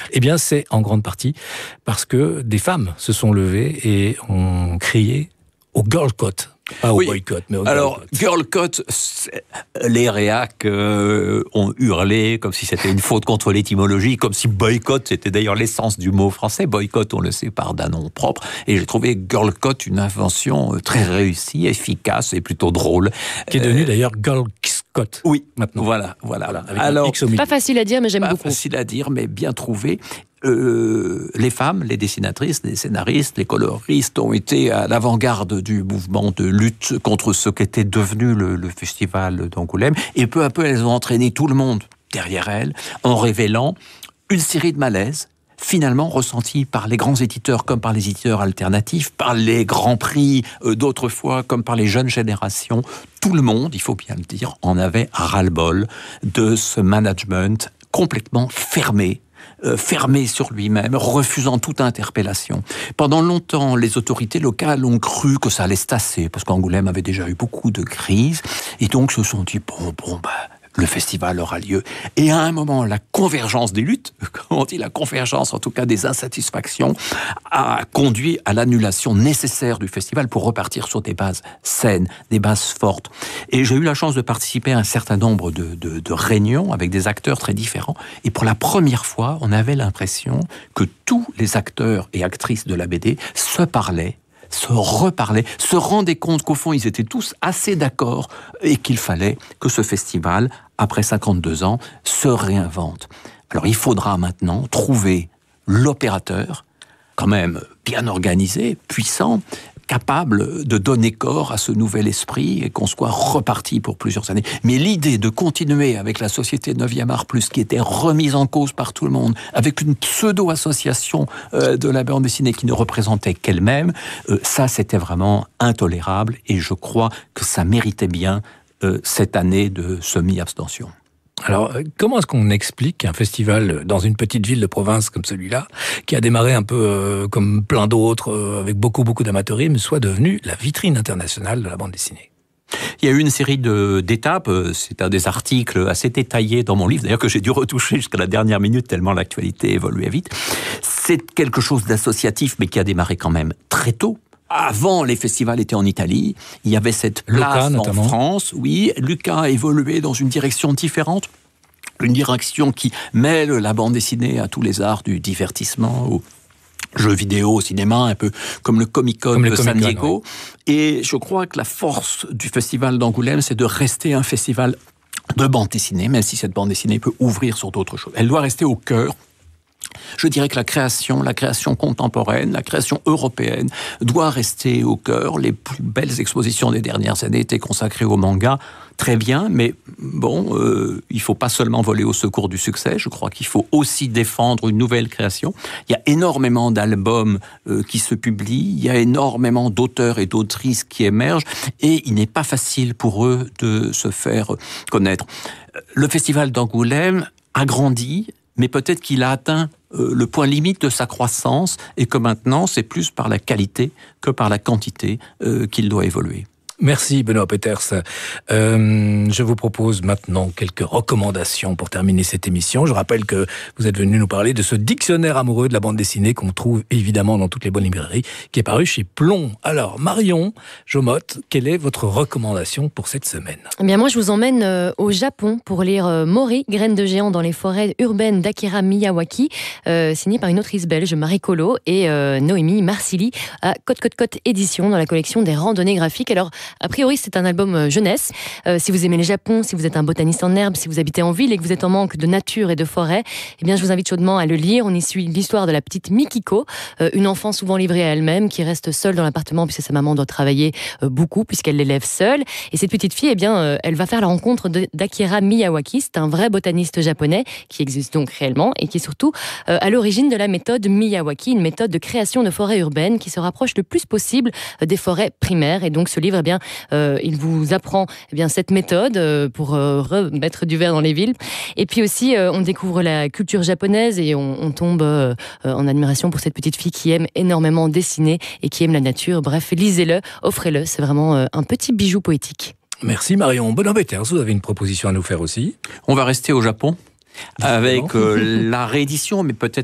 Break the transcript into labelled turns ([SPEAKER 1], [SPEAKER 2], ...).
[SPEAKER 1] Eh bien, c'est en grande partie parce que des femmes se sont levées et ont crié au girl code. Pas au boycott, mais au
[SPEAKER 2] girl code, les réacs ont hurlé comme si c'était une faute contre l'étymologie, comme si boycott, c'était d'ailleurs l'essence du mot français. Boycott, on le sépare d'un nom propre. Et j'ai trouvé girl code une invention très réussie, efficace et plutôt drôle.
[SPEAKER 1] Qui est devenue d'ailleurs girl code.
[SPEAKER 2] Oui,
[SPEAKER 1] maintenant.
[SPEAKER 2] Voilà.
[SPEAKER 1] Alors,
[SPEAKER 3] pas facile à dire, mais j'aime beaucoup.
[SPEAKER 2] Pas facile à dire, mais bien trouvé. Les femmes, les dessinatrices, les scénaristes, les coloristes ont été à l'avant-garde du mouvement de lutte contre ce qu'était devenu le festival d'Angoulême. Et peu à peu, elles ont entraîné tout le monde derrière elles en révélant une série de malaises finalement ressentis par les grands éditeurs comme par les éditeurs alternatifs, par les grands prix d'autrefois comme par les jeunes générations. Tout le monde, il faut bien le dire, en avait ras-le-bol de ce management complètement fermé sur lui-même, refusant toute interpellation. Pendant longtemps, les autorités locales ont cru que ça allait se tasser, parce qu'Angoulême avait déjà eu beaucoup de crises, et donc se sont dit, le festival aura lieu. Et à un moment, la convergence des luttes, comme on dit, la convergence en tout cas des insatisfactions, a conduit à l'annulation nécessaire du festival pour repartir sur des bases saines, des bases fortes. Et j'ai eu la chance de participer à un certain nombre de réunions avec des acteurs très différents. Et pour la première fois, on avait l'impression que tous les acteurs et actrices de la BD se parlaient, se reparlaient, se rendaient compte qu'au fond, ils étaient tous assez d'accord et qu'il fallait que ce festival, après 52 ans, se réinvente. Alors, il faudra maintenant trouver l'opérateur, quand même bien organisé, puissant, capable de donner corps à ce nouvel esprit et qu'on soit reparti pour plusieurs années. Mais l'idée de continuer avec la société 9e Art Plus, qui était remise en cause par tout le monde, avec une pseudo-association de la bande dessinée qui ne représentait qu'elle-même, ça c'était vraiment intolérable et je crois que ça méritait bien cette année de semi-abstention.
[SPEAKER 1] Alors, comment est-ce qu'on explique qu'un festival dans une petite ville de province comme celui-là, qui a démarré un peu comme plein d'autres, avec beaucoup d'amateurisme, soit devenu la vitrine internationale de la bande dessinée ?
[SPEAKER 2] Il y a eu une série d'étapes, c'est un des articles assez détaillés dans mon livre, d'ailleurs que j'ai dû retoucher jusqu'à la dernière minute tellement l'actualité évoluait vite. C'est quelque chose d'associatif, mais qui a démarré quand même très tôt. Avant, les festivals étaient en Italie. Il y avait cette place en France. Oui, Lucas a évolué dans une direction différente. Une direction qui mêle la bande dessinée à tous les arts du divertissement, aux jeux vidéo, au cinéma, un peu comme le Comic-Con de San Diego. Ouais. Et je crois que la force du festival d'Angoulême, c'est de rester un festival de bande dessinée, même si cette bande dessinée peut ouvrir sur d'autres choses. Elle doit rester au cœur. Je dirais que la création contemporaine, la création européenne doit rester au cœur. Les plus belles expositions des dernières années étaient consacrées au manga. Très bien, mais il ne faut pas seulement voler au secours du succès. Je crois qu'il faut aussi défendre une nouvelle création. Il y a énormément d'albums qui se publient. Il y a énormément d'auteurs et d'autrices qui émergent. Et il n'est pas facile pour eux de se faire connaître. Le festival d'Angoulême a grandi, mais peut-être qu'il a atteint le point limite de sa croissance et que maintenant, c'est plus par la qualité que par la quantité qu'il doit évoluer.
[SPEAKER 1] Merci Benoît Peeters. Je vous propose maintenant quelques recommandations pour terminer cette émission. Je rappelle que vous êtes venu nous parler de ce dictionnaire amoureux de la bande dessinée qu'on trouve évidemment dans toutes les bonnes librairies, qui est paru chez Plomb. Alors Marion Jomotte, quelle est votre recommandation pour cette semaine ?
[SPEAKER 3] Eh bien moi je vous emmène au Japon pour lire Mori, graines de géant dans les forêts urbaines d'Akira Miyawaki, signé par une autrice belge, Marie Collot, et Noémie Marsili à Côte Édition dans la collection des randonnées graphiques. Alors a priori, c'est un album jeunesse. Si vous aimez le Japon, si vous êtes un botaniste en herbe, si vous habitez en ville et que vous êtes en manque de nature et de forêt, eh bien, je vous invite chaudement à le lire. On y suit l'histoire de la petite Mikiko, une enfant souvent livrée à elle-même, qui reste seule dans l'appartement puisque sa maman doit travailler beaucoup, puisqu'elle l'élève seule. Et cette petite fille, eh bien, elle va faire la rencontre d'Akira Miyawaki. C'est un vrai botaniste japonais qui existe donc réellement et qui est surtout à l'origine de la méthode Miyawaki, une méthode de création de forêts urbaines qui se rapproche le plus possible des forêts primaires. Et donc, ce livre, eh bien, il vous apprend cette méthode pour remettre du vert dans les villes. Et puis aussi, on découvre la culture japonaise et on tombe en admiration pour cette petite fille qui aime énormément dessiner et qui aime la nature. Bref, lisez-le, offrez-le. C'est vraiment un petit bijou poétique.
[SPEAKER 1] Merci Marion. Benoît Peeters, vous avez une proposition à nous faire aussi ?
[SPEAKER 2] On va rester au Japon. Avec la réédition, mais peut-être